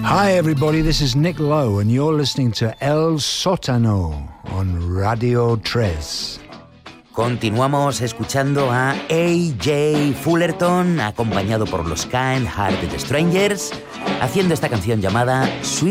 Hi everybody, this is Nick Lowe and you're listening to El Sótano on Radio 3. Continuamos escuchando a A.J. Fullerton, acompañado por los Kind Hearted Strangers, haciendo esta canción llamada Sweet